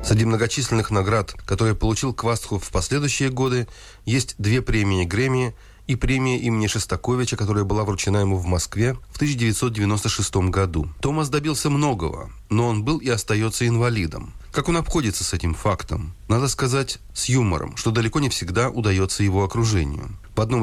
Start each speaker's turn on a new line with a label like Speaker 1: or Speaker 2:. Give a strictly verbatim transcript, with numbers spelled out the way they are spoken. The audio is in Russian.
Speaker 1: Среди многочисленных наград, которые получил Квастхов в последующие годы, есть две премии Грэмми и премия имени Шостаковича, которая была вручена ему в Москве в тысяча девятьсот девяносто шестом году. Томас добился многого, но он был и остается инвалидом. Как он обходится с этим фактом? Надо сказать, с юмором, что далеко не всегда удается его окружению. В одном